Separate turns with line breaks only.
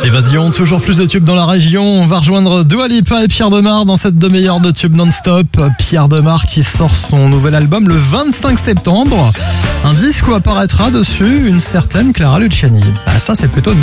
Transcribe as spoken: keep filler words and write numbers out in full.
Évasion, toujours plus de tubes dans la région. On va rejoindre Dua Lipa et Pierre Demar dans cette demi-heure de tubes non-stop. Pierre Demar qui sort son nouvel album le vingt-cinq septembre. Un disque où apparaîtra dessus une certaine Clara Luciani. Ah, ça, c'est plutôt